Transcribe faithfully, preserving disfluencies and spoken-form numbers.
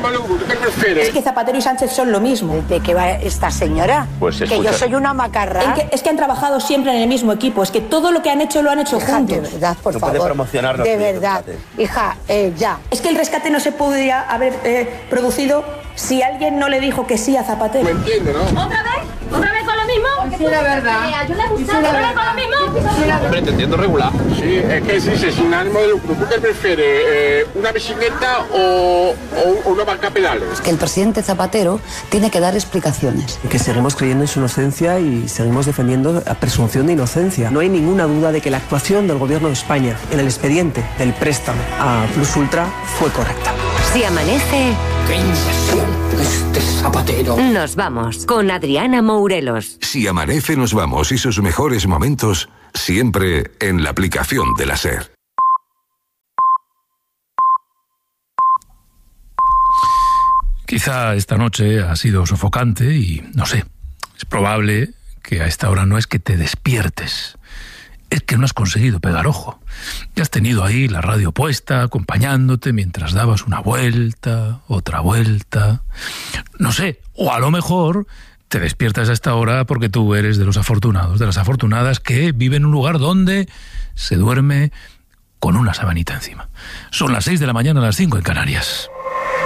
arma de uno, ¿qué prefieres? Es que Zapatero y Sánchez son lo mismo. ¿De qué va esta señora? Pues que escucha. yo soy una macarra. Es que, es que han trabajado siempre en el mismo equipo. Es que todo lo que han hecho lo han hecho Hija, juntos. de verdad, por No favor. puede promocionar los de proyectos, verdad. fíjate. Hija, eh, ya. Es que el rescate no se podría haber eh, producido si alguien no le dijo que sí a Zapatero. Me entiende, ¿no? ¿Otra vez? ¿Otra vez con lo mismo? Sí, la verdad. ¿Yo le gusta? ¿Otra vez con lo mismo? Hombre, te entiendo regular. Sí, es que sí, es un arma de lucro. ¿Tú qué prefieres? Eh, ¿Una bicicleta o, o una banca pedales? Que el presidente Zapatero tiene que dar explicaciones. Que seguimos creyendo en su inocencia y seguimos defendiendo la presunción de inocencia. No hay ninguna duda de que la actuación del Gobierno de España en el expediente del préstamo a Plus Ultra fue correcta. Si amanece, ¡Qué impresión este Zapatero! nos vamos con Adriana Mourelos. Si amanece nos vamos y sus mejores momentos siempre en la aplicación de la SER. Quizá esta noche ha sido sofocante y no sé, es probable que a esta hora no es que te despiertes, es que no has conseguido pegar ojo. Ya has tenido ahí la radio puesta, acompañándote mientras dabas una vuelta, otra vuelta. No sé, o a lo mejor te despiertas a esta hora porque tú eres de los afortunados, de las afortunadas que viven en un lugar donde se duerme con una sabanita encima. Son las seis de la mañana, las cinco en Canarias.